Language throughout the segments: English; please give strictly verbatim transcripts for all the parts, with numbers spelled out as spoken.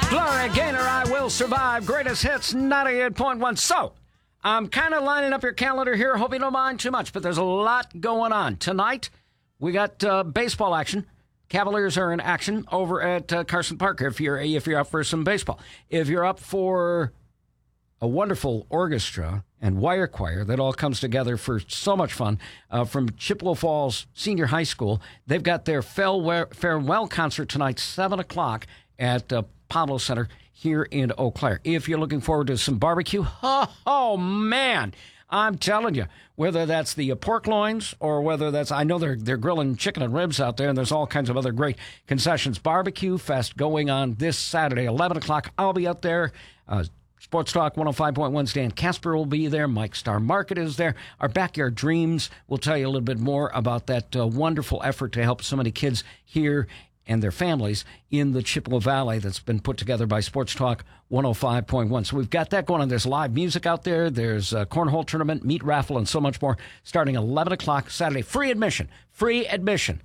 Gloria Gaynor, I Will Survive, Greatest Hits, ninety-eight point one. So, I'm kind of lining up your calendar here. Hope you don't mind too much, but there's a lot going on. Tonight, we got uh, baseball action. Cavaliers are in action over at uh, Carson Park if you're, if you're up for some baseball. If you're up for a wonderful orchestra and wire choir that all comes together for so much fun uh, from Chippewa Falls Senior High School, they've got their farewell concert tonight, seven o'clock at uh, Pablo Center here in Eau Claire. If you're looking forward to some barbecue, oh, oh man, I'm telling you, whether that's the uh, pork loins or whether that's, I know they're they're grilling chicken and ribs out there, and there's all kinds of other great concessions. Barbecue Fest going on this Saturday, eleven o'clock. I'll be up there. Uh, Sports Talk one oh five point one, Stan Casper will be there. Mike Star Market is there. Our Backyard Dreams will tell you a little bit more about that uh, wonderful effort to help so many kids here and their families in the Chippewa Valley that's been put together by Sports Talk one oh five point one. So we've got that going on. There's live music out there. There's a cornhole tournament, meat raffle, and so much more starting eleven o'clock Saturday. Free admission. Free admission.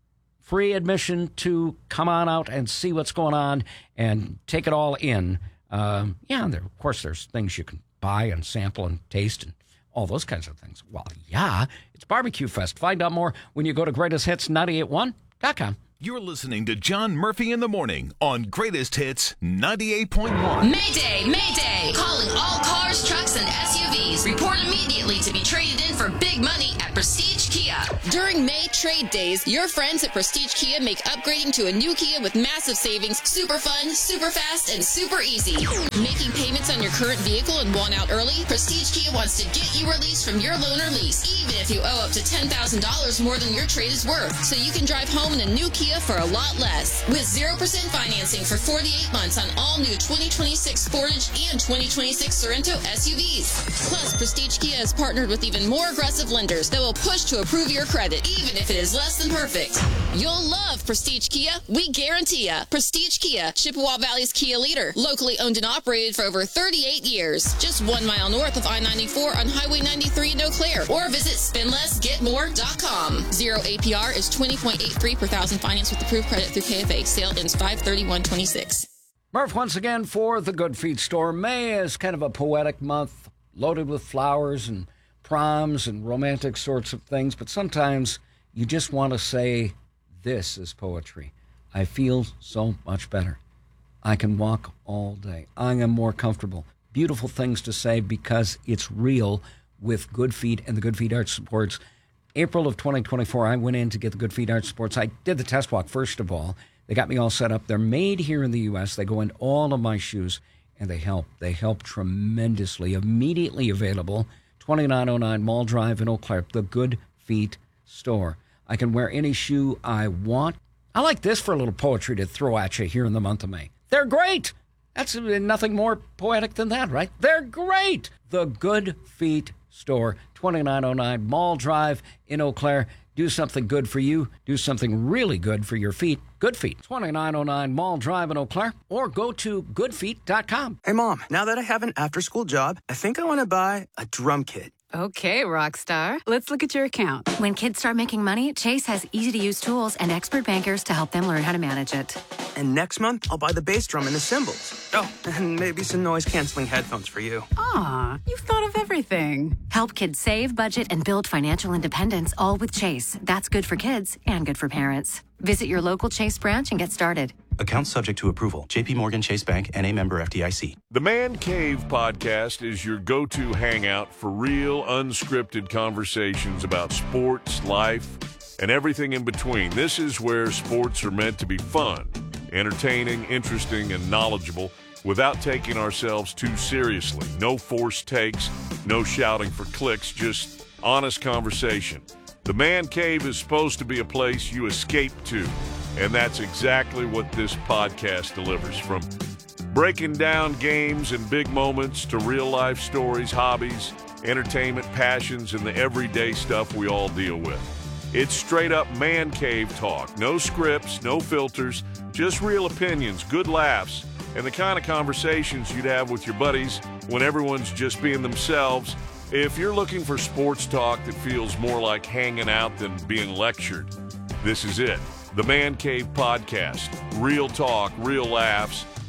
Free admission to come on out and see what's going on and take it all in. Um, yeah, and there, of course, there's things you can buy and sample and taste and all those kinds of things. Well, yeah, it's Barbecue Fest. Find out more when you go to greatest hits nine eight one dot com. You're listening to John Murphy in the Morning on Greatest Hits ninety-eight point one. Mayday, Mayday! Calling all cars, trucks, and S U Vs. Report immediately to be traded in for big money at Prestige Kia. During May Trade Days, your friends at Prestige Kia make upgrading to a new Kia with massive savings super fun, super fast, and super easy. Making payments on your current vehicle and want out early? Prestige Kia wants to get you released from your loan or lease, even if you owe up to ten thousand dollars more than your trade is worth, so you can drive home in a new Kia for a lot less. With zero percent financing for forty-eight months on all new twenty twenty-six Sportage and twenty twenty-six Sorento S U Vs. Plus, Prestige Kia has partnered with even more aggressive lenders that will push to approve your credit, even if it is less than perfect. You'll love Prestige Kia. We guarantee ya. Prestige Kia, Chippewa Valley's Kia leader. Locally owned and operated for over thirty-eight years. Just one mile north of I ninety-four on Highway ninety-three in Eau Claire. Or visit spend less get more dot com. Zero A P R is twenty point eight three per thousand finance with approved credit through K F A. Sale ends five thirty-one twenty-six. Murph once again for the Good Feet Store. May is kind of a poetic month, loaded with flowers and proms and romantic sorts of things, but sometimes you just want to say, this is poetry. I feel so much better. I can walk all day. I am more comfortable. Beautiful things to say because it's real with Good Feet and the Good Feet Arch Supports. April of twenty twenty-four, I went in to get the Good Feet Arch Supports. I did the test walk, first of all. They got me all set up. They're made here in the U S. They go in all of my shoes, and they help. They help tremendously. Immediately available, twenty-nine oh nine Mall Drive in Eau Claire, the Good Feet Store. I can wear any shoe I want. I like this for a little poetry to throw at you here in the month of May. They're great. That's nothing more poetic than that, right? They're great. The Good Feet Store, twenty-nine oh nine Mall Drive in Eau Claire. Do something good for you. Do something really good for your feet. Good Feet, twenty-nine oh nine Mall Drive in Eau Claire. Or go to good feet dot com. Hey, Mom, now that I have an after-school job, I think I want to buy a drum kit. Okay, Rockstar. Let's look at your account. When kids start making money, Chase has easy-to-use tools and expert bankers to help them learn how to manage it. And next month, I'll buy the bass drum and the cymbals. Oh, and maybe some noise-canceling headphones for you. Aw, you've thought of everything. Help kids save, budget, and build financial independence, all with Chase. That's good for kids and good for parents. Visit your local Chase branch and get started. Account subject to approval. J P Morgan Chase Bank, N A member F D I C. The Man Cave podcast is your go-to hangout for real, unscripted conversations about sports, life, and everything in between. This is where sports are meant to be fun, entertaining, interesting, and knowledgeable without taking ourselves too seriously. No forced takes, no shouting for clicks, just honest conversation. The Man Cave is supposed to be a place you escape to, and that's exactly what this podcast delivers. From breaking down games and big moments to real-life stories, hobbies, entertainment, passions, and the everyday stuff we all deal with. It's straight-up Man Cave talk. No scripts, no filters, just real opinions, good laughs, and the kind of conversations you'd have with your buddies when everyone's just being themselves. If you're looking for sports talk that feels more like hanging out than being lectured, this is it. The Man Cave Podcast. Real talk, real laughs,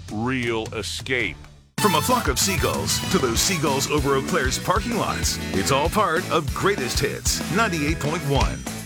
real escape. From a flock of seagulls to those seagulls over Eau Claire's parking lots, it's all part of Greatest Hits ninety-eight point one.